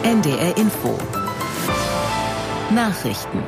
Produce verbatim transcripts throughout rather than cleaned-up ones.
N D R Info. Nachrichten.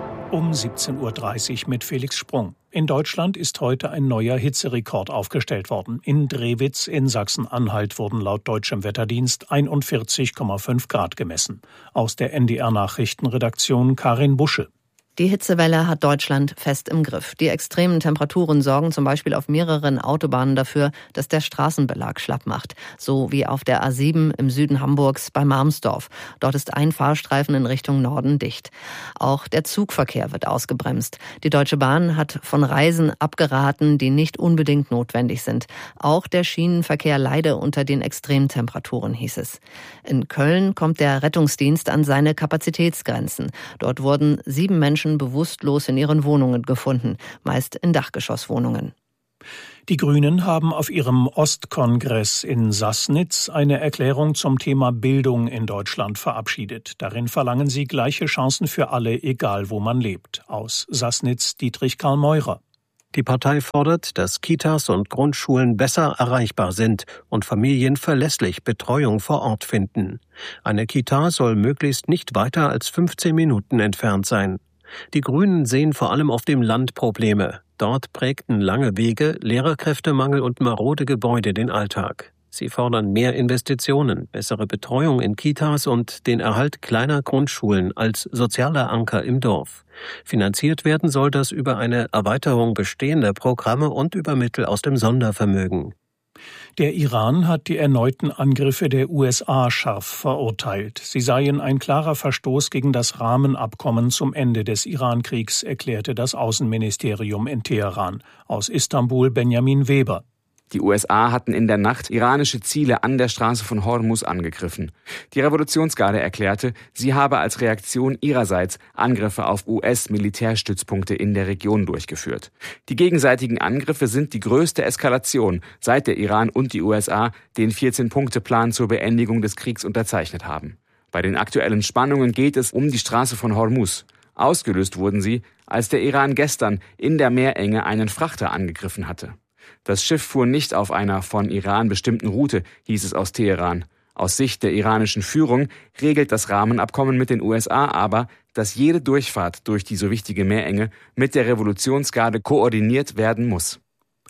Um siebzehn Uhr dreißig mit Felix Sprung. In Deutschland ist heute ein neuer Hitzerekord aufgestellt worden. In Drewitz in Sachsen-Anhalt wurden laut deutschem Wetterdienst einundvierzig Komma fünf Grad gemessen. Aus der N D R-Nachrichtenredaktion Karin Busche. Die Hitzewelle hat Deutschland fest im Griff. Die extremen Temperaturen sorgen zum Beispiel auf mehreren Autobahnen dafür, dass der Straßenbelag schlapp macht. So wie auf der A sieben im Süden Hamburgs bei Marmsdorf. Dort ist ein Fahrstreifen in Richtung Norden dicht. Auch der Zugverkehr wird ausgebremst. Die Deutsche Bahn hat von Reisen abgeraten, die nicht unbedingt notwendig sind. Auch der Schienenverkehr leide unter den Extremtemperaturen, hieß es. In Köln kommt der Rettungsdienst an seine Kapazitätsgrenzen. Dort wurden sieben Menschen bewusstlos in ihren Wohnungen gefunden, meist in Dachgeschosswohnungen. Die Grünen haben auf ihrem Ostkongress in Sassnitz eine Erklärung zum Thema Bildung in Deutschland verabschiedet. Darin verlangen sie gleiche Chancen für alle, egal wo man lebt. Aus Sassnitz Dietrich Karl Meurer. Die Partei fordert, dass Kitas und Grundschulen besser erreichbar sind und Familien verlässlich Betreuung vor Ort finden. Eine Kita soll möglichst nicht weiter als fünfzehn Minuten entfernt sein. Die Grünen sehen vor allem auf dem Land Probleme. Dort prägten lange Wege, Lehrerkräftemangel und marode Gebäude den Alltag. Sie fordern mehr Investitionen, bessere Betreuung in Kitas und den Erhalt kleiner Grundschulen als sozialer Anker im Dorf. Finanziert werden soll das über eine Erweiterung bestehender Programme und über Mittel aus dem Sondervermögen. Der Iran hat die erneuten Angriffe der U S A scharf verurteilt. Sie seien ein klarer Verstoß gegen das Rahmenabkommen zum Ende des Iran-Kriegs, erklärte das Außenministerium in Teheran. Aus Istanbul Benjamin Weber. Die U S A hatten in der Nacht iranische Ziele an der Straße von Hormuz angegriffen. Die Revolutionsgarde erklärte, sie habe als Reaktion ihrerseits Angriffe auf U S-Militärstützpunkte in der Region durchgeführt. Die gegenseitigen Angriffe sind die größte Eskalation, seit der Iran und die U S A den vierzehn-Punkte-Plan zur Beendigung des Kriegs unterzeichnet haben. Bei den aktuellen Spannungen geht es um die Straße von Hormuz. Ausgelöst wurden sie, als der Iran gestern in der Meerenge einen Frachter angegriffen hatte. Das Schiff fuhr nicht auf einer von Iran bestimmten Route, hieß es aus Teheran. Aus Sicht der iranischen Führung regelt das Rahmenabkommen mit den U S A aber, dass jede Durchfahrt durch die so wichtige Meerenge mit der Revolutionsgarde koordiniert werden muss.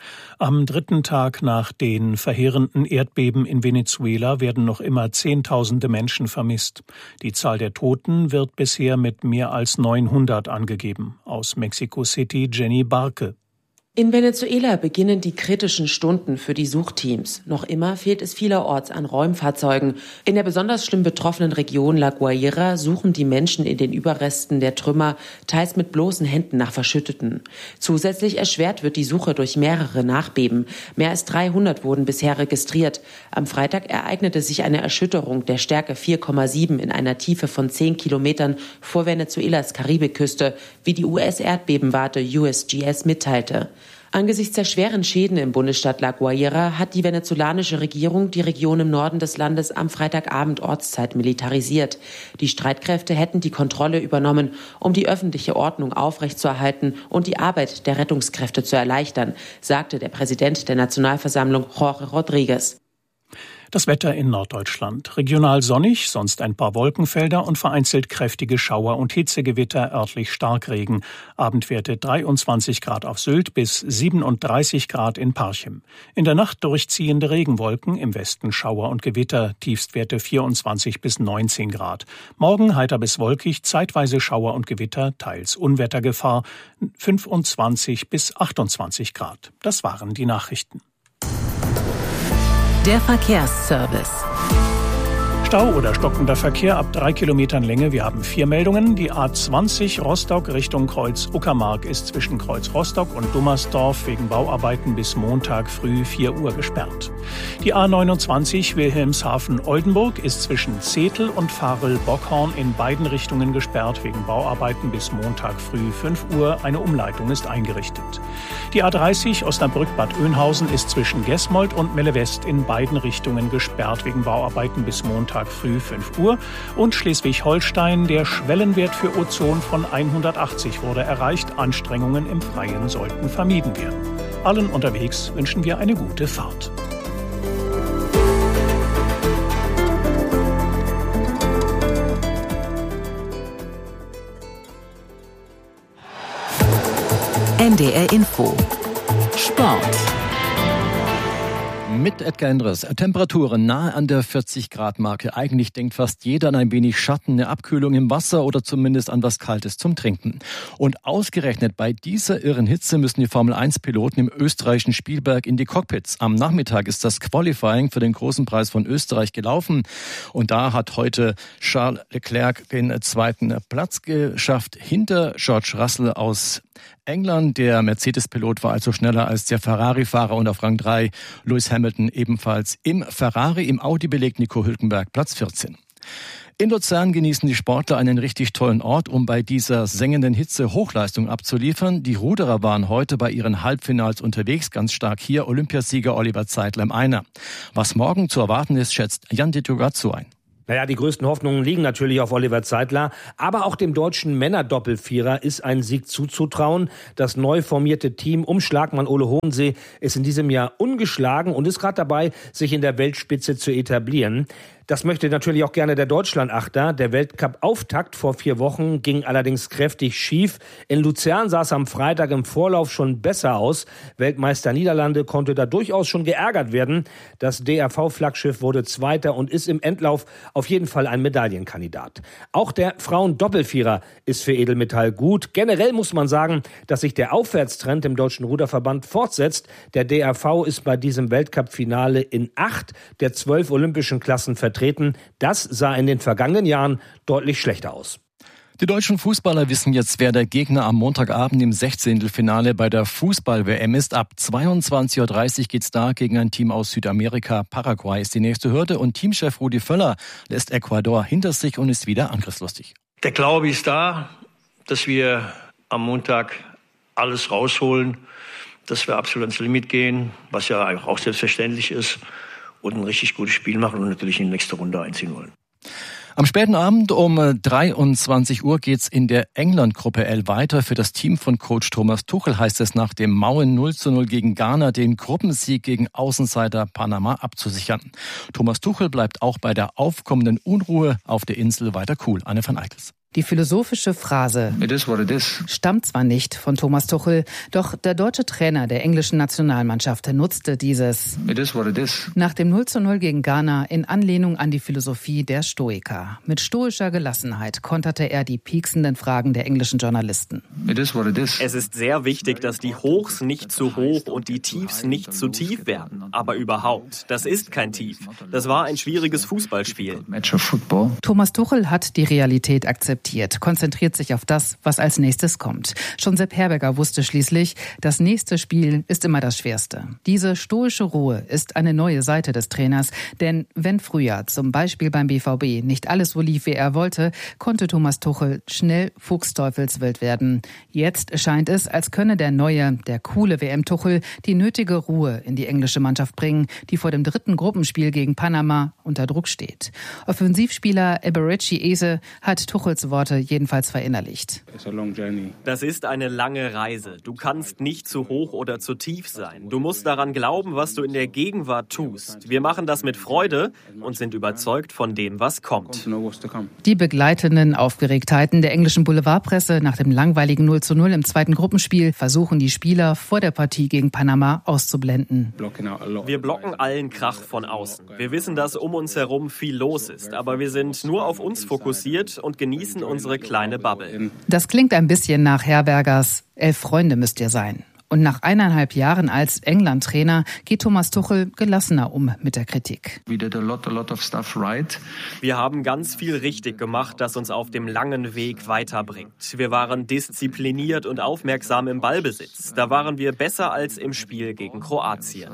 Am dritten Tag nach den verheerenden Erdbeben in Venezuela werden noch immer Zehntausende Menschen vermisst. Die Zahl der Toten wird bisher mit mehr als neunhundert angegeben. Aus Mexico City Jenny Barke. In Venezuela beginnen die kritischen Stunden für die Suchteams. Noch immer fehlt es vielerorts an Räumfahrzeugen. In der besonders schlimm betroffenen Region La Guaira suchen die Menschen in den Überresten der Trümmer, teils mit bloßen Händen nach Verschütteten. Zusätzlich erschwert wird die Suche durch mehrere Nachbeben. Mehr als dreihundert wurden bisher registriert. Am Freitag ereignete sich eine Erschütterung der Stärke vier Komma sieben in einer Tiefe von zehn Kilometern vor Venezuelas Karibikküste, wie die U S-Erdbebenwarte U S G S mitteilte. Angesichts der schweren Schäden im Bundesstaat La Guaira hat die venezolanische Regierung die Region im Norden des Landes am Freitagabend Ortszeit militarisiert. Die Streitkräfte hätten die Kontrolle übernommen, um die öffentliche Ordnung aufrechtzuerhalten und die Arbeit der Rettungskräfte zu erleichtern, sagte der Präsident der Nationalversammlung Jorge Rodriguez. Das Wetter in Norddeutschland. Regional sonnig, sonst ein paar Wolkenfelder und vereinzelt kräftige Schauer und Hitzegewitter, örtlich Starkregen. Abendwerte dreiundzwanzig Grad auf Sylt bis siebenunddreißig Grad in Parchim. In der Nacht durchziehende Regenwolken, im Westen Schauer und Gewitter, Tiefstwerte vierundzwanzig bis neunzehn Grad. Morgen heiter bis wolkig, zeitweise Schauer und Gewitter, teils Unwettergefahr, fünfundzwanzig bis achtundzwanzig Grad. Das waren die Nachrichten. Der Verkehrsservice. Stau oder stockender Verkehr ab drei Kilometern Länge. Wir haben vier Meldungen. Die A zwanzig Rostock Richtung Kreuz Uckermark ist zwischen Kreuz Rostock und Dummersdorf wegen Bauarbeiten bis Montag früh vier Uhr gesperrt. Die A neunundzwanzig Wilhelmshaven-Oldenburg ist zwischen Zetel und Varel-Bockhorn in beiden Richtungen gesperrt wegen Bauarbeiten bis Montag früh fünf Uhr. Eine Umleitung ist eingerichtet. Die A dreißig Osnabrück-Bad Oeynhausen ist zwischen Gesmold und Melle-West in beiden Richtungen gesperrt wegen Bauarbeiten bis Montag früh fünf Uhr. Und Schleswig-Holstein, der Schwellenwert für Ozon von hundertachtzig wurde erreicht. Anstrengungen im Freien sollten vermieden werden. Allen unterwegs wünschen wir eine gute Fahrt. D R Info. Sport. Mit Edgar Endres. Temperaturen nahe an der vierzig Grad Marke. Eigentlich denkt fast jeder an ein wenig Schatten, eine Abkühlung im Wasser oder zumindest an was Kaltes zum Trinken. Und ausgerechnet bei dieser irren Hitze müssen die Formel eins Piloten im österreichischen Spielberg in die Cockpits. Am Nachmittag ist das Qualifying für den großen Preis von Österreich gelaufen. Und da hat heute Charles Leclerc den zweiten Platz geschafft hinter George Russell aus England. Der Mercedes-Pilot war also schneller als der Ferrari-Fahrer und auf Rang drei Lewis Hamilton ebenfalls im Ferrari. Im Audi belegt Nico Hülkenberg Platz vierzehn. In Luzern genießen die Sportler einen richtig tollen Ort, um bei dieser sengenden Hitze Hochleistung abzuliefern. Die Ruderer waren heute bei ihren Halbfinals unterwegs, ganz stark hier Olympiasieger Oliver Zeitler im Einer. Was morgen zu erwarten ist, schätzt Jan Ditogazzo ein. Naja, die größten Hoffnungen liegen natürlich auf Oliver Zeitler, aber auch dem deutschen Männerdoppelvierer ist ein Sieg zuzutrauen. Das neu formierte Team um Schlagmann Ole Hohensee ist in diesem Jahr ungeschlagen und ist gerade dabei, sich in der Weltspitze zu etablieren. Das möchte natürlich auch gerne der Deutschlandachter. Der Weltcup-Auftakt vor vier Wochen ging allerdings kräftig schief. In Luzern sah es am Freitag im Vorlauf schon besser aus. Weltmeister Niederlande konnte da durchaus schon geärgert werden. Das D R V-Flaggschiff wurde Zweiter und ist im Endlauf auf jeden Fall ein Medaillenkandidat. Auch der Frauen-Doppelvierer ist für Edelmetall gut. Generell muss man sagen, dass sich der Aufwärtstrend im Deutschen Ruderverband fortsetzt. Der D R V ist bei diesem Weltcup-Finale in acht der zwölf olympischen Klassen vertreten. Das sah in den vergangenen Jahren deutlich schlechter aus. Die deutschen Fußballer wissen jetzt, wer der Gegner am Montagabend im Sechzehntelfinale bei der Fußball-W M ist. Ab zweiundzwanzig Uhr dreißig geht's da gegen ein Team aus Südamerika. Paraguay ist die nächste Hürde und Teamchef Rudi Völler lässt Ecuador hinter sich und ist wieder angriffslustig. Der Glaube ist da, dass wir am Montag alles rausholen, dass wir absolut ans Limit gehen, was ja auch selbstverständlich ist, und ein richtig gutes Spiel machen und natürlich in die nächste Runde einziehen wollen. Am späten Abend um dreiundzwanzig Uhr geht's in der England-Gruppe L weiter. Für das Team von Coach Thomas Tuchel heißt es nach dem Mauen null zu null gegen Ghana, den Gruppensieg gegen Außenseiter Panama abzusichern. Thomas Tuchel bleibt auch bei der aufkommenden Unruhe auf der Insel weiter cool. Anne van Eickels. Die philosophische Phrase It is what it is. stammt zwar nicht von Thomas Tuchel, doch der deutsche Trainer der englischen Nationalmannschaft nutzte dieses It is what it is. nach dem null zu null gegen Ghana in Anlehnung an die Philosophie der Stoiker. Mit stoischer Gelassenheit konterte er die pieksenden Fragen der englischen Journalisten. It is what it is. Es ist sehr wichtig, dass die Hochs nicht zu hoch und die Tiefs nicht zu tief werden. Aber überhaupt, das ist kein Tief. Das war ein schwieriges Fußballspiel. Match of football. Thomas Tuchel hat die Realität akzeptiert. Konzentriert sich auf das, was als nächstes kommt. Schon Sepp Herberger wusste schließlich, das nächste Spiel ist immer das Schwerste. Diese stoische Ruhe ist eine neue Seite des Trainers, denn wenn früher zum Beispiel beim B V B nicht alles so lief, wie er wollte, konnte Thomas Tuchel schnell fuchsteufelswild werden. Jetzt scheint es, als könne der neue, der coole W M-Tuchel die nötige Ruhe in die englische Mannschaft bringen, die vor dem dritten Gruppenspiel gegen Panama unter Druck steht. Offensivspieler Eberechi Eze hat Tuchels Worte jedenfalls verinnerlicht. Das ist eine lange Reise. Du kannst nicht zu hoch oder zu tief sein. Du musst daran glauben, was du in der Gegenwart tust. Wir machen das mit Freude und sind überzeugt von dem, was kommt. Die begleitenden Aufgeregtheiten der englischen Boulevardpresse nach dem langweiligen null zu null im zweiten Gruppenspiel versuchen die Spieler vor der Partie gegen Panama auszublenden. Wir blocken allen Krach von außen. Wir wissen, dass um uns herum viel los ist, aber wir sind nur auf uns fokussiert und genießen unsere kleine Bubble. Das klingt ein bisschen nach Herbergers Elf Freunde müsst ihr sein. Und nach eineinhalb Jahren als England-Trainer geht Thomas Tuchel gelassener um mit der Kritik. Wir haben ganz viel richtig gemacht, das uns auf dem langen Weg weiterbringt. Wir waren diszipliniert und aufmerksam im Ballbesitz. Da waren wir besser als im Spiel gegen Kroatien.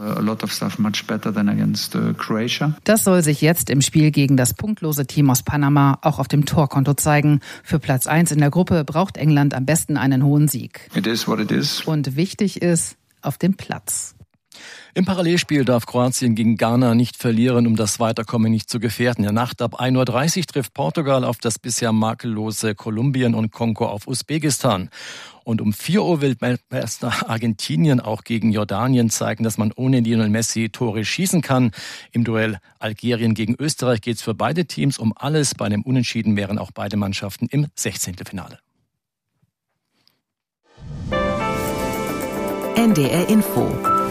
Das soll sich jetzt im Spiel gegen das punktlose Team aus Panama auch auf dem Torkonto zeigen. Für Platz eins in der Gruppe braucht England am besten einen hohen Sieg. It is what it is. Und wichtig ist auf dem Platz. Im Parallelspiel darf Kroatien gegen Ghana nicht verlieren, um das Weiterkommen nicht zu gefährden. In der Nacht ab ein Uhr dreißig trifft Portugal auf das bisher makellose Kolumbien und Kongo auf Usbekistan. Und um vier Uhr will Weltmeister Argentinien auch gegen Jordanien zeigen, dass man ohne Lionel Messi Tore schießen kann. Im Duell Algerien gegen Österreich geht es für beide Teams um alles. Bei einem Unentschieden wären auch beide Mannschaften im Sechzehntelfinale. N D R Info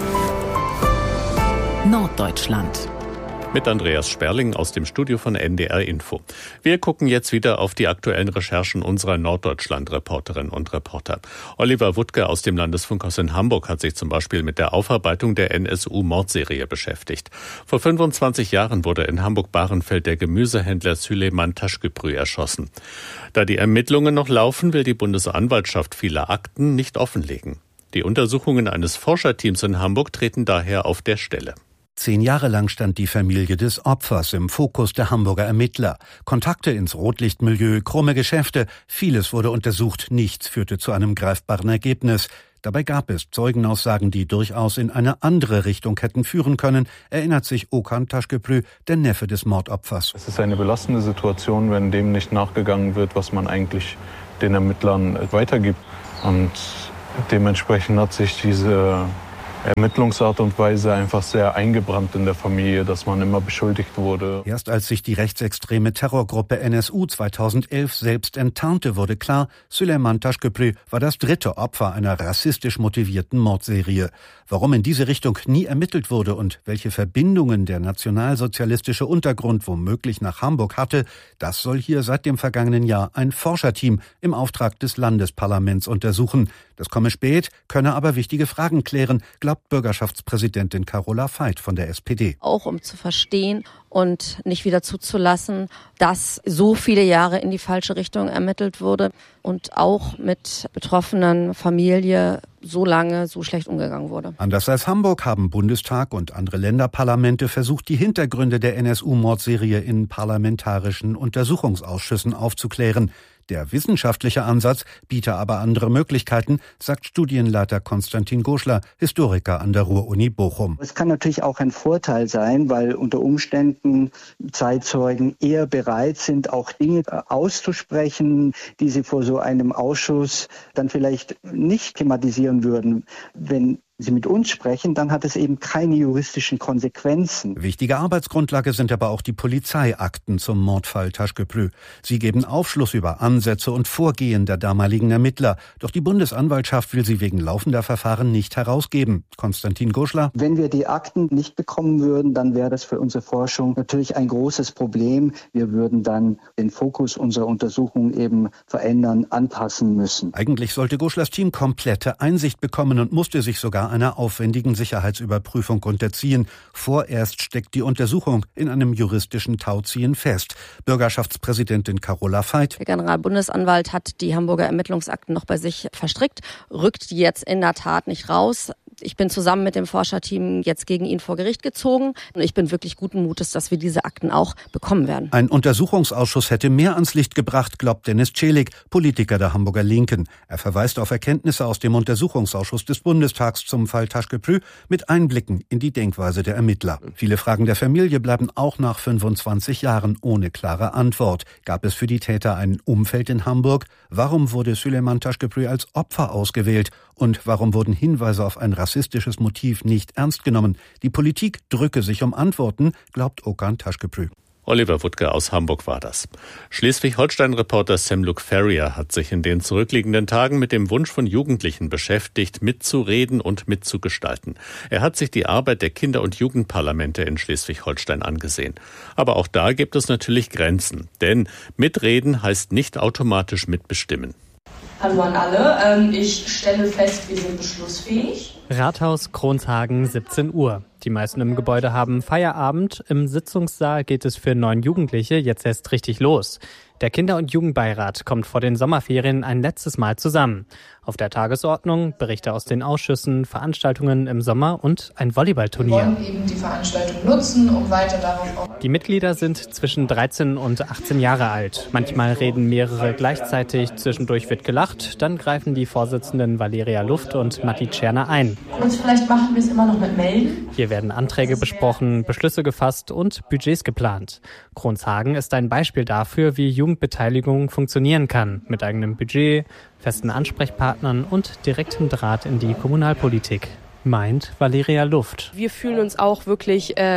Norddeutschland. Mit Andreas Sperling aus dem Studio von N D R Info. Wir gucken jetzt wieder auf die aktuellen Recherchen unserer Norddeutschland-Reporterinnen und Reporter. Oliver Wuttke aus dem Landesfunkhaus in Hamburg hat sich zum Beispiel mit der Aufarbeitung der N S U-Mordserie beschäftigt. Vor fünfundzwanzig Jahren wurde in Hamburg-Bahrenfeld der Gemüsehändler Süleyman Taşköprü erschossen. Da die Ermittlungen noch laufen, will die Bundesanwaltschaft viele Akten nicht offenlegen. Die Untersuchungen eines Forscherteams in Hamburg treten daher auf der Stelle. Zehn Jahre lang stand die Familie des Opfers im Fokus der Hamburger Ermittler. Kontakte ins Rotlichtmilieu, krumme Geschäfte, vieles wurde untersucht, nichts führte zu einem greifbaren Ergebnis. Dabei gab es Zeugenaussagen, die durchaus in eine andere Richtung hätten führen können, erinnert sich Okan Taşköprü, der Neffe des Mordopfers. Es ist eine belastende Situation, wenn dem nicht nachgegangen wird, was man eigentlich den Ermittlern weitergibt. Und dementsprechend hat sich diese Ermittlungsart und Weise einfach sehr eingebrannt in der Familie, dass man immer beschuldigt wurde. Erst als sich die rechtsextreme Terrorgruppe N S U zweitausendelf selbst enttarnte, wurde klar, Süleyman Taşköprü war das dritte Opfer einer rassistisch motivierten Mordserie. Warum in diese Richtung nie ermittelt wurde und welche Verbindungen der nationalsozialistische Untergrund womöglich nach Hamburg hatte, das soll hier seit dem vergangenen Jahr ein Forscherteam im Auftrag des Landesparlaments untersuchen. Das komme spät, könne aber wichtige Fragen klären, glaubt Bürgerschaftspräsidentin Carola Veit von der S P D. Auch um zu verstehen und nicht wieder zuzulassen, dass so viele Jahre in die falsche Richtung ermittelt wurde und auch mit betroffenen Familie so lange so schlecht umgegangen wurde. Anders als Hamburg haben Bundestag und andere Länderparlamente versucht, die Hintergründe der N S U-Mordserie in parlamentarischen Untersuchungsausschüssen aufzuklären. Der wissenschaftliche Ansatz biete aber andere Möglichkeiten, sagt Studienleiter Konstantin Goschler, Historiker an der Ruhr-Uni Bochum. Es kann natürlich auch ein Vorteil sein, weil unter Umständen Zeitzeugen eher bereit sind, auch Dinge auszusprechen, die sie vor so einem Ausschuss dann vielleicht nicht thematisieren würden. Wenn Sie mit uns sprechen, dann hat es eben keine juristischen Konsequenzen. Wichtige Arbeitsgrundlage sind aber auch die Polizeiakten zum Mordfall Taşköprü. Sie geben Aufschluss über Ansätze und Vorgehen der damaligen Ermittler. Doch die Bundesanwaltschaft will sie wegen laufender Verfahren nicht herausgeben. Konstantin Goschler. Wenn wir die Akten nicht bekommen würden, dann wäre das für unsere Forschung natürlich ein großes Problem. Wir würden dann den Fokus unserer Untersuchung eben verändern, anpassen müssen. Eigentlich sollte Goschlers Team komplette Einsicht bekommen und musste sich sogar einer aufwendigen Sicherheitsüberprüfung unterziehen. Vorerst steckt die Untersuchung in einem juristischen Tauziehen fest. Bürgerschaftspräsidentin Carola Veit. Der Generalbundesanwalt hat die Hamburger Ermittlungsakten noch bei sich verstrickt, rückt die jetzt in der Tat nicht raus. Ich bin zusammen mit dem Forscherteam jetzt gegen ihn vor Gericht gezogen. Und ich bin wirklich guten Mutes, dass wir diese Akten auch bekommen werden. Ein Untersuchungsausschuss hätte mehr ans Licht gebracht, glaubt Dennis Celik, Politiker der Hamburger Linken. Er verweist auf Erkenntnisse aus dem Untersuchungsausschuss des Bundestags zum Fall Taşköprü mit Einblicken in die Denkweise der Ermittler. Viele Fragen der Familie bleiben auch nach fünfundzwanzig Jahren ohne klare Antwort. Gab es für die Täter ein Umfeld in Hamburg? Warum wurde Süleyman Taşköprü als Opfer ausgewählt? Und warum wurden Hinweise auf ein rassistisches Motiv nicht ernst genommen? Die Politik drücke sich um Antworten, glaubt Okan Taşköprü. Oliver Wuttke aus Hamburg war das. Schleswig-Holstein-Reporter Sam Luke Ferrier hat sich in den zurückliegenden Tagen mit dem Wunsch von Jugendlichen beschäftigt, mitzureden und mitzugestalten. Er hat sich die Arbeit der Kinder- und Jugendparlamente in Schleswig-Holstein angesehen. Aber auch da gibt es natürlich Grenzen. Denn mitreden heißt nicht automatisch mitbestimmen. Hallo an alle. Ich stelle fest, wir sind beschlussfähig. Rathaus Kronshagen, siebzehn Uhr. Die meisten im Gebäude haben Feierabend. Im Sitzungssaal geht es für neun Jugendliche jetzt erst richtig los. Der Kinder- und Jugendbeirat kommt vor den Sommerferien ein letztes Mal zusammen. Auf der Tagesordnung Berichte aus den Ausschüssen, Veranstaltungen im Sommer und ein Volleyballturnier. Wir wollen eben die Veranstaltung nutzen, um weiter darauf auch... Die Mitglieder sind zwischen dreizehn und achtzehn Jahre alt. Manchmal reden mehrere gleichzeitig, zwischendurch wird gelacht. Dann greifen die Vorsitzenden Valeria Luft und Matti Tscherner ein. Und vielleicht machen wir es immer noch mit Melden. Hier werden Anträge besprochen, Beschlüsse gefasst und Budgets geplant. Kronshagen ist ein Beispiel dafür, wie Jugendbeteiligung funktionieren kann. Mit eigenem Budget, festen Ansprechpartnern und direktem Draht in die Kommunalpolitik, meint Valeria Luft. Wir fühlen uns auch wirklich ähm,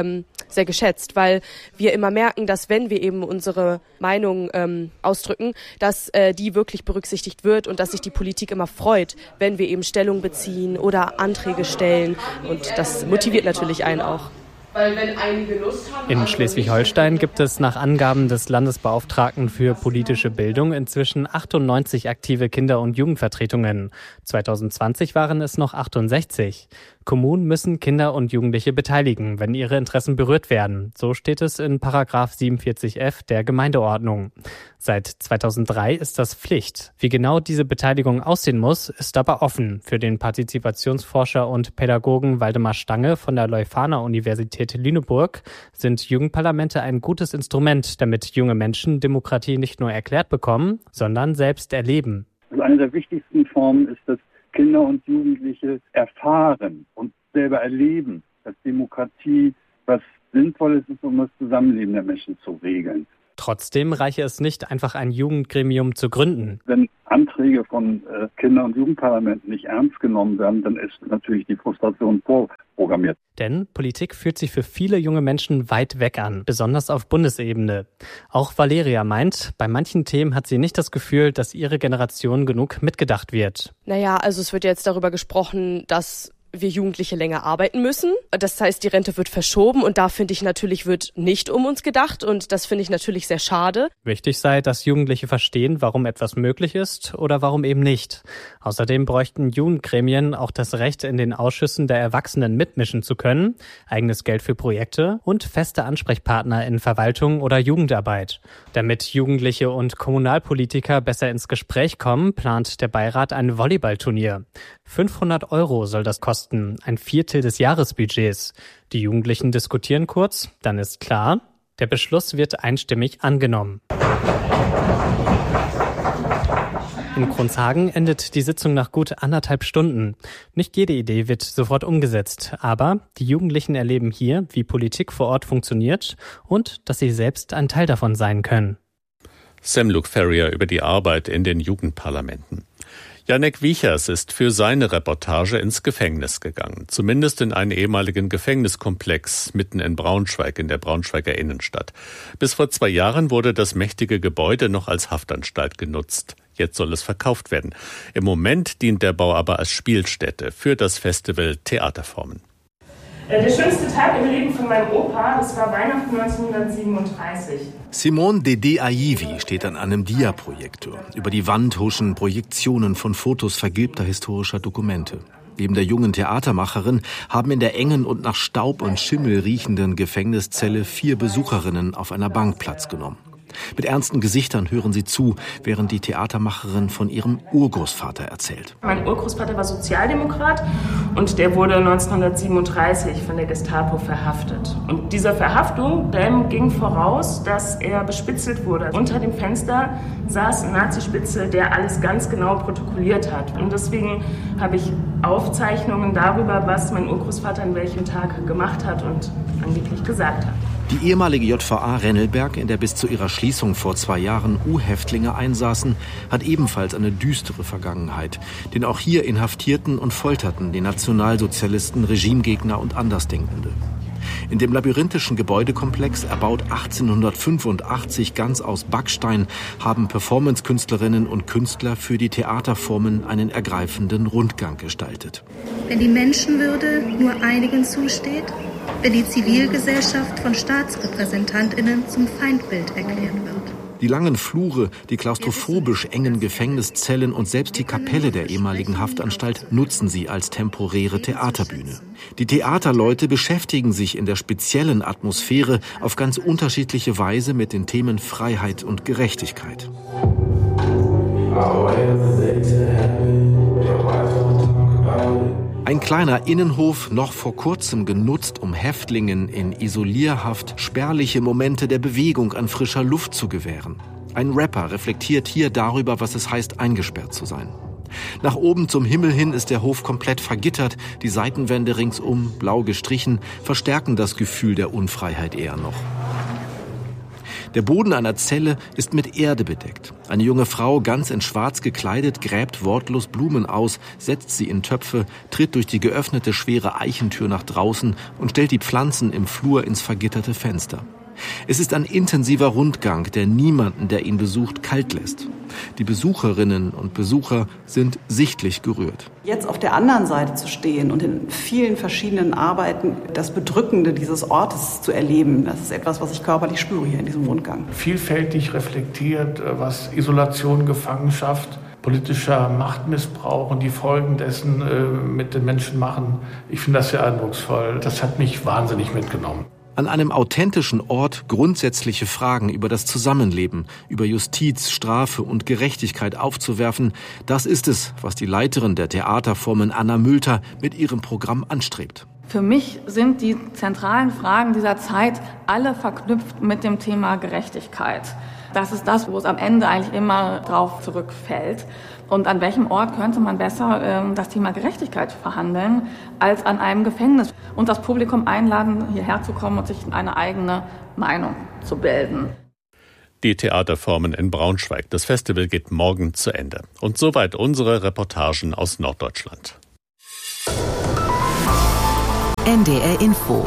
sehr geschätzt, weil wir immer merken, dass wenn wir eben unsere Meinung ähm, ausdrücken, dass äh, die wirklich berücksichtigt wird und dass sich die Politik immer freut, wenn wir eben Stellung beziehen oder Anträge stellen. Und das motiviert natürlich einen auch. Weil wenn einige Lust haben, in Schleswig-Holstein gibt es nach Angaben des Landesbeauftragten für politische Bildung inzwischen achtundneunzig aktive Kinder- und Jugendvertretungen. zwanzig zwanzig waren es noch achtundsechzig. Kommunen müssen Kinder und Jugendliche beteiligen, wenn ihre Interessen berührt werden. So steht es in Paragraph siebenundvierzig f der Gemeindeordnung. Seit zweitausenddrei ist das Pflicht. Wie genau diese Beteiligung aussehen muss, ist aber offen. Für den Partizipationsforscher und Pädagogen Waldemar Stange von der Leuphana-Universität Lüneburg sind Jugendparlamente ein gutes Instrument, damit junge Menschen Demokratie nicht nur erklärt bekommen, sondern selbst erleben. Also eine der wichtigsten Formen ist, dass Kinder und Jugendliche erfahren und selber erleben, dass Demokratie was Sinnvolles ist, um das Zusammenleben der Menschen zu regeln. Trotzdem reiche es nicht, einfach ein Jugendgremium zu gründen. Wenn Anträge von äh, Kinder- und Jugendparlamenten nicht ernst genommen werden, dann ist natürlich die Frustration vorprogrammiert. Denn Politik fühlt sich für viele junge Menschen weit weg an, besonders auf Bundesebene. Auch Valeria meint, bei manchen Themen hat sie nicht das Gefühl, dass ihre Generation genug mitgedacht wird. Naja, also es wird jetzt darüber gesprochen, dass wir Jugendliche länger arbeiten müssen. Das heißt, die Rente wird verschoben und da finde ich natürlich, wird nicht um uns gedacht und das finde ich natürlich sehr schade. Wichtig sei, dass Jugendliche verstehen, warum etwas möglich ist oder warum eben nicht. Außerdem bräuchten Jugendgremien auch das Recht, in den Ausschüssen der Erwachsenen mitmischen zu können, eigenes Geld für Projekte und feste Ansprechpartner in Verwaltung oder Jugendarbeit. Damit Jugendliche und Kommunalpolitiker besser ins Gespräch kommen, plant der Beirat ein Volleyballturnier. fünfhundert Euro soll das kosten, ein Viertel des Jahresbudgets. Die Jugendlichen diskutieren kurz, dann ist klar, der Beschluss wird einstimmig angenommen. In Kronshagen endet die Sitzung nach gut anderthalb Stunden. Nicht jede Idee wird sofort umgesetzt, aber die Jugendlichen erleben hier, wie Politik vor Ort funktioniert und dass sie selbst ein Teil davon sein können. Sam Luke Ferrier über die Arbeit in den Jugendparlamenten. Janek Wiechers ist für seine Reportage ins Gefängnis gegangen. Zumindest in einen ehemaligen Gefängniskomplex mitten in Braunschweig, in der Braunschweiger Innenstadt. Bis vor zwei Jahren wurde das mächtige Gebäude noch als Haftanstalt genutzt. Jetzt soll es verkauft werden. Im Moment dient der Bau aber als Spielstätte für das Festival Theaterformen. Der schönste Tag im Leben von meinem Opa, das war Weihnachten neunzehnhundertsiebenunddreißig. Simone Dede Aivi steht an einem Dia-Projektor. Über die Wand huschen Projektionen von Fotos vergilbter historischer Dokumente. Neben der jungen Theatermacherin haben in der engen und nach Staub und Schimmel riechenden Gefängniszelle vier Besucherinnen auf einer Bank Platz genommen. Mit ernsten Gesichtern hören sie zu, während die Theatermacherin von ihrem Urgroßvater erzählt. Mein Urgroßvater war Sozialdemokrat und der wurde neunzehnhundertsiebenunddreißig von der Gestapo verhaftet. Und dieser Verhaftung, dem ging voraus, dass er bespitzelt wurde. Unter dem Fenster saß ein Nazispitzel, der alles ganz genau protokolliert hat. Und deswegen habe ich Aufzeichnungen darüber, was mein Urgroßvater an welchem Tag gemacht hat und angeblich gesagt hat. Die ehemalige J V A Rennelberg, in der bis zu ihrer Schließung vor zwei Jahren U-Häftlinge einsaßen, hat ebenfalls eine düstere Vergangenheit. Denn auch hier inhaftierten und folterten die Nationalsozialisten, Regimegegner und Andersdenkende. In dem labyrinthischen Gebäudekomplex, erbaut achtzehnhundertfünfundachtzig ganz aus Backstein, haben Performancekünstlerinnen und Künstler für die Theaterformen einen ergreifenden Rundgang gestaltet. Wenn die Menschenwürde nur einigen zusteht, wenn die Zivilgesellschaft von StaatsrepräsentantInnen zum Feindbild erklärt wird. Die langen Flure, die klaustrophobisch engen Gefängniszellen und selbst die Kapelle der ehemaligen Haftanstalt nutzen sie als temporäre Theaterbühne. Die Theaterleute beschäftigen sich in der speziellen Atmosphäre auf ganz unterschiedliche Weise mit den Themen Freiheit und Gerechtigkeit. Ein kleiner Innenhof, noch vor kurzem genutzt, um Häftlingen in Isolierhaft spärliche Momente der Bewegung an frischer Luft zu gewähren. Ein Rapper reflektiert hier darüber, was es heißt, eingesperrt zu sein. Nach oben zum Himmel hin ist der Hof komplett vergittert, die Seitenwände ringsum, blau gestrichen, verstärken das Gefühl der Unfreiheit eher noch. Der Boden einer Zelle ist mit Erde bedeckt. Eine junge Frau, ganz in Schwarz gekleidet, gräbt wortlos Blumen aus, setzt sie in Töpfe, tritt durch die geöffnete schwere Eichentür nach draußen und stellt die Pflanzen im Flur ins vergitterte Fenster. Es ist ein intensiver Rundgang, der niemanden, der ihn besucht, kalt lässt. Die Besucherinnen und Besucher sind sichtlich gerührt. Jetzt auf der anderen Seite zu stehen und in vielen verschiedenen Arbeiten das Bedrückende dieses Ortes zu erleben, das ist etwas, was ich körperlich spüre hier in diesem Rundgang. Vielfältig reflektiert, was Isolation, Gefangenschaft, politischer Machtmissbrauch und die Folgen dessen äh, mit den Menschen machen. Ich finde das sehr eindrucksvoll. Das hat mich wahnsinnig mitgenommen. An einem authentischen Ort grundsätzliche Fragen über das Zusammenleben, über Justiz, Strafe und Gerechtigkeit aufzuwerfen, das ist es, was die Leiterin der Theaterformen Anna Mülter mit ihrem Programm anstrebt. Für mich sind die zentralen Fragen dieser Zeit alle verknüpft mit dem Thema Gerechtigkeit. Das ist das, wo es am Ende eigentlich immer drauf zurückfällt. Und an welchem Ort könnte man besser ähm, das Thema Gerechtigkeit verhandeln, als an einem Gefängnis? Und das Publikum einladen, hierher zu kommen und sich eine eigene Meinung zu bilden. Die Theaterformen in Braunschweig. Das Festival geht morgen zu Ende. Und soweit unsere Reportagen aus Norddeutschland. N D R Info.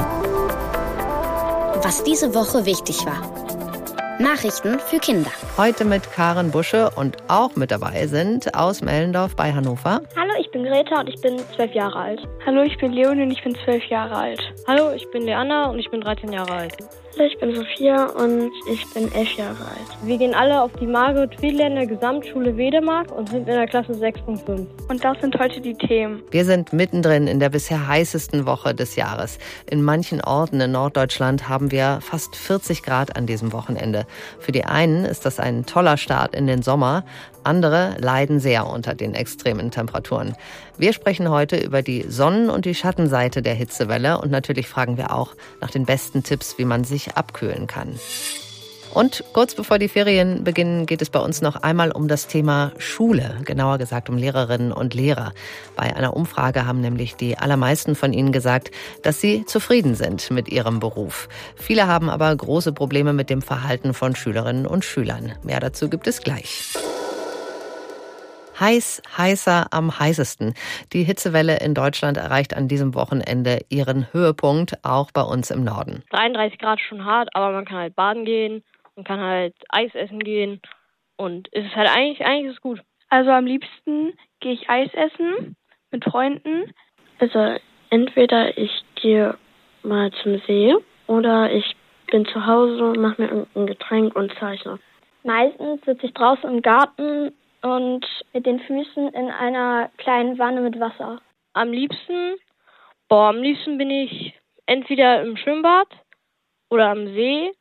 Was diese Woche wichtig war. Nachrichten für Kinder. Heute mit Karen Busche und auch mit dabei sind aus Mellendorf bei Hannover. Hallo, ich bin Greta und ich bin zwölf Jahre alt. Hallo, ich bin Leonie und ich bin zwölf Jahre alt. Hallo, ich bin Leanna und ich bin dreizehn Jahre alt. Hallo, ich bin Sophia und ich bin elf Jahre alt. Wir gehen alle auf die Margot-Wiedländer Gesamtschule Wedemark und sind in der Klasse sechs Punkt fünf. Und das sind heute die Themen. Wir sind mittendrin in der bisher heißesten Woche des Jahres. In manchen Orten in Norddeutschland haben wir fast vierzig Grad an diesem Wochenende. Für die einen ist das ein toller Start in den Sommer. Andere leiden sehr unter den extremen Temperaturen. Wir sprechen heute über die Sonnen- und die Schattenseite der Hitzewelle und natürlich fragen wir auch nach den besten Tipps, wie man sich abkühlen kann. Und kurz bevor die Ferien beginnen, geht es bei uns noch einmal um das Thema Schule, genauer gesagt um Lehrerinnen und Lehrer. Bei einer Umfrage haben nämlich die allermeisten von ihnen gesagt, dass sie zufrieden sind mit ihrem Beruf. Viele haben aber große Probleme mit dem Verhalten von Schülerinnen und Schülern. Mehr dazu gibt es gleich. Heiß, heißer, am heißesten. Die Hitzewelle in Deutschland erreicht an diesem Wochenende ihren Höhepunkt, auch bei uns im Norden. dreiunddreißig Grad schon hart, aber man kann halt baden gehen, man kann halt Eis essen gehen und es ist halt eigentlich, eigentlich ist es gut. Also am liebsten gehe ich Eis essen mit Freunden. Also entweder ich gehe mal zum See oder ich bin zu Hause, mache mir irgendein Getränk und zeichne. Meistens sitze ich draußen im Garten und mit den Füßen in einer kleinen Wanne mit Wasser. Am liebsten, boah, am liebsten bin ich entweder im Schwimmbad oder am See.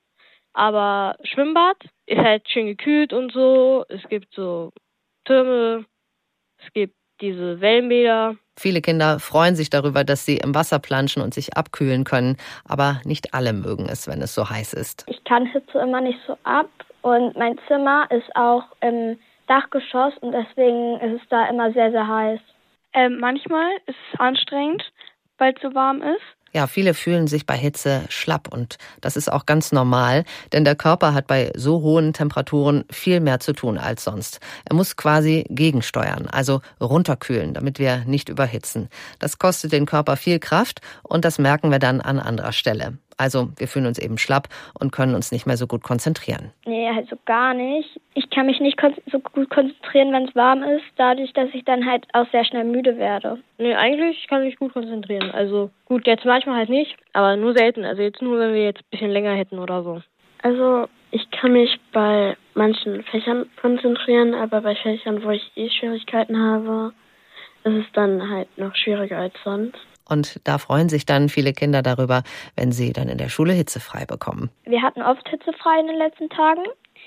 Aber Schwimmbad ist halt schön gekühlt und so. Es gibt so Türme, es gibt diese Wellenbäder. Viele Kinder freuen sich darüber, dass sie im Wasser planschen und sich abkühlen können. Aber nicht alle mögen es, wenn es so heiß ist. Ich kann Hitze immer nicht so ab. Und mein Zimmer ist auch im Dachgeschoss und deswegen ist es da immer sehr, sehr heiß. Ähm, manchmal ist es anstrengend, weil es so warm ist. Ja, viele fühlen sich bei Hitze schlapp und das ist auch ganz normal, denn der Körper hat bei so hohen Temperaturen viel mehr zu tun als sonst. Er muss quasi gegensteuern, also runterkühlen, damit wir nicht überhitzen. Das kostet den Körper viel Kraft und das merken wir dann an anderer Stelle. Also wir fühlen uns eben schlapp und können uns nicht mehr so gut konzentrieren. Nee, halt so gar nicht. Ich kann mich nicht kon- so gut konzentrieren, wenn es warm ist, dadurch, dass ich dann halt auch sehr schnell müde werde. Nee, eigentlich kann ich mich gut konzentrieren. Also gut, jetzt manchmal halt nicht, aber nur selten. Also jetzt nur, wenn wir jetzt ein bisschen länger hätten oder so. Also ich kann mich bei manchen Fächern konzentrieren, aber bei Fächern, wo ich eh Schwierigkeiten habe, ist es dann halt noch schwieriger als sonst. Und da freuen sich dann viele Kinder darüber, wenn sie dann in der Schule hitzefrei bekommen. Wir hatten oft hitzefrei in den letzten Tagen.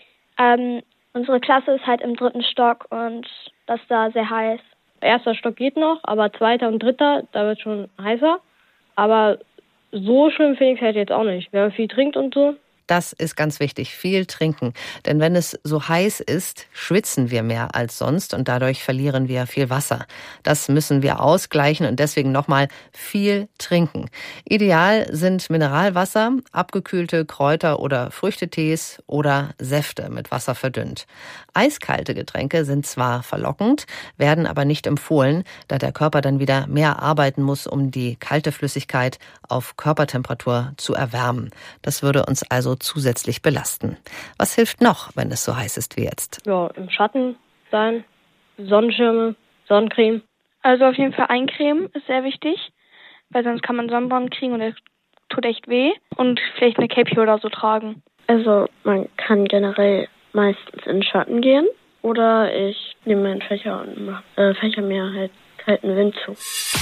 Ähm, unsere Klasse ist halt im dritten Stock und das ist da sehr heiß. Erster Stock geht noch, aber zweiter und dritter, da wird schon heißer. Aber so schlimm finde ich es halt jetzt auch nicht. Wenn man viel trinkt und so. das ist ganz wichtig, viel trinken. Denn wenn es so heiß ist, schwitzen wir mehr als sonst und dadurch verlieren wir viel Wasser. Das müssen wir ausgleichen und deswegen nochmal viel trinken. Ideal sind Mineralwasser, abgekühlte Kräuter- oder Früchtetees oder Säfte mit Wasser verdünnt. Eiskalte Getränke sind zwar verlockend, werden aber nicht empfohlen, da der Körper dann wieder mehr arbeiten muss, um die kalte Flüssigkeit auf Körpertemperatur zu erwärmen. Das würde uns also zusätzlich belasten. Was hilft noch, wenn es so heiß ist wie jetzt? Ja, im Schatten sein, Sonnenschirme, Sonnencreme. Also auf jeden Fall eincremen ist sehr wichtig, weil sonst kann man Sonnenbrand kriegen und es tut echt weh. Und vielleicht eine Cappy oder so tragen. Also man kann generell meistens in den Schatten gehen oder ich nehme meinen Fächer und mache, äh, Fächer mir halt kalten Wind zu.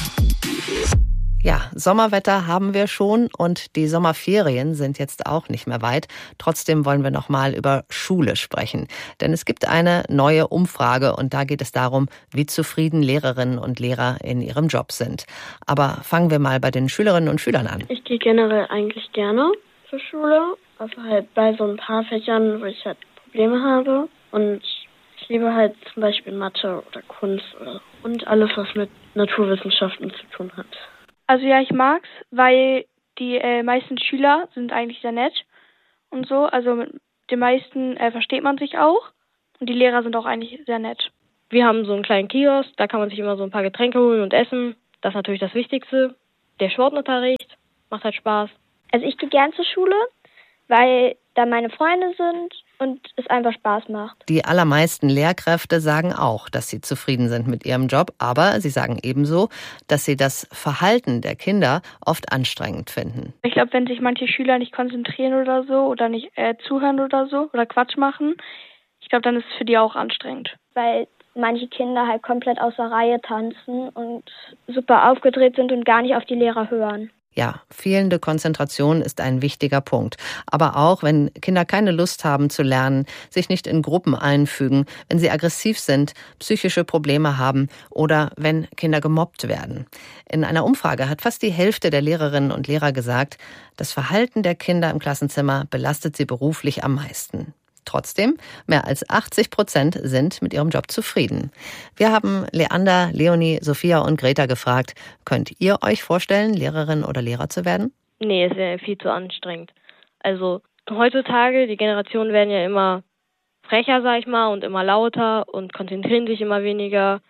Ja, Sommerwetter haben wir schon und die Sommerferien sind jetzt auch nicht mehr weit. Trotzdem wollen wir noch mal über Schule sprechen. Denn es gibt eine neue Umfrage und da geht es darum, wie zufrieden Lehrerinnen und Lehrer in ihrem Job sind. Aber fangen wir mal bei den Schülerinnen und Schülern an. Ich gehe generell eigentlich gerne zur Schule, also halt bei so ein paar Fächern, wo ich halt Probleme habe. Und ich liebe halt zum Beispiel Mathe oder Kunst oder und alles, was mit Naturwissenschaften zu tun hat. Also ja, ich mag's, weil die äh, meisten Schüler sind eigentlich sehr nett und so. Also mit den meisten äh, versteht man sich auch und die Lehrer sind auch eigentlich sehr nett. Wir haben so einen kleinen Kiosk, da kann man sich immer so ein paar Getränke holen und essen. Das ist natürlich das Wichtigste. Der Sportunterricht macht halt Spaß. Also ich gehe gern zur Schule, weil da meine Freunde sind und es einfach Spaß macht. Die allermeisten Lehrkräfte sagen auch, dass sie zufrieden sind mit ihrem Job, aber sie sagen ebenso, dass sie das Verhalten der Kinder oft anstrengend finden. Ich glaube, wenn sich manche Schüler nicht konzentrieren oder so oder nicht äh, zuhören oder so oder Quatsch machen, ich glaube, dann ist es für die auch anstrengend. Weil manche Kinder halt komplett außer Reihe tanzen und super aufgedreht sind und gar nicht auf die Lehrer hören. Ja, fehlende Konzentration ist ein wichtiger Punkt. Aber auch, wenn Kinder keine Lust haben zu lernen, sich nicht in Gruppen einfügen, wenn sie aggressiv sind, psychische Probleme haben oder wenn Kinder gemobbt werden. In einer Umfrage hat fast die Hälfte der Lehrerinnen und Lehrer gesagt, das Verhalten der Kinder im Klassenzimmer belastet sie beruflich am meisten. Trotzdem, mehr als achtzig Prozent sind mit ihrem Job zufrieden. Wir haben Leander, Leonie, Sophia und Greta gefragt, könnt ihr euch vorstellen, Lehrerin oder Lehrer zu werden? Nee, es wäre viel zu anstrengend. Also heutzutage, die Generationen werden ja immer frecher, sag ich mal, und immer lauter und konzentrieren sich immer weniger.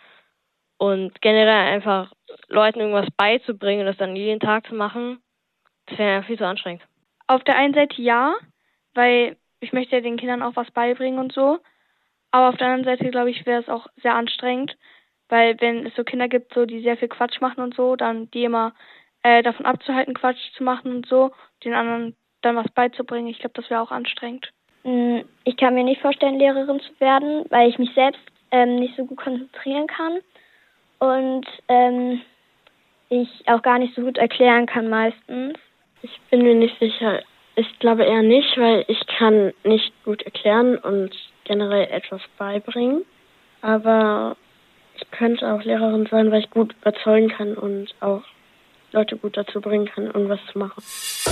Und generell einfach Leuten irgendwas beizubringen und das dann jeden Tag zu machen, das wäre viel zu anstrengend. Auf der einen Seite ja, weil ich möchte ja den Kindern auch was beibringen und so. Aber auf der anderen Seite, glaube ich, wäre es auch sehr anstrengend, weil wenn es so Kinder gibt, so die sehr viel Quatsch machen und so, dann die immer äh, davon abzuhalten, Quatsch zu machen und so, den anderen dann was beizubringen, ich glaube, das wäre auch anstrengend. Ich kann mir nicht vorstellen, Lehrerin zu werden, weil ich mich selbst ähm, nicht so gut konzentrieren kann und ähm, ich auch gar nicht so gut erklären kann meistens. Ich bin mir nicht sicher. Ich glaube eher nicht, weil ich kann nicht gut erklären und generell etwas beibringen. Aber ich könnte auch Lehrerin sein, weil ich gut überzeugen kann und auch Leute gut dazu bringen kann, irgendwas zu machen.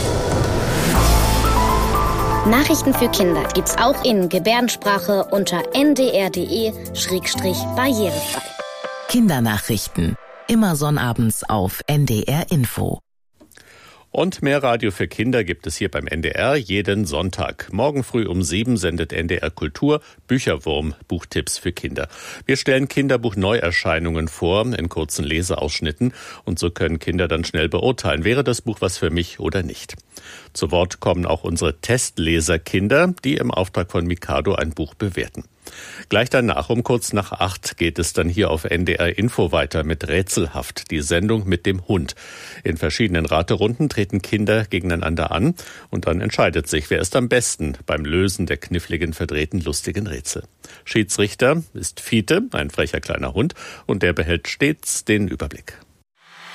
Nachrichten für Kinder gibt's auch in Gebärdensprache unter n d r punkt d e schrägstrich barrierefrei. Kindernachrichten. Immer sonnabends auf N D R Info. Und mehr Radio für Kinder gibt es hier beim N D R jeden Sonntag. Morgen früh um sieben sendet N D R Kultur Bücherwurm, Buchtipps für Kinder. Wir stellen Kinderbuch-Neuerscheinungen vor in kurzen Leseausschnitten und so können Kinder dann schnell beurteilen, wäre das Buch was für mich oder nicht. Zu Wort kommen auch unsere Testleserkinder, die im Auftrag von Mikado ein Buch bewerten. Gleich danach, um kurz nach acht, geht es dann hier auf N D R Info weiter mit Rätselhaft, die Sendung mit dem Hund. In verschiedenen Raterunden treten Kinder gegeneinander an und dann entscheidet sich, wer ist am besten beim Lösen der kniffligen, verdrehten, lustigen Rätsel. Schiedsrichter ist Fiete, ein frecher kleiner Hund, und der behält stets den Überblick.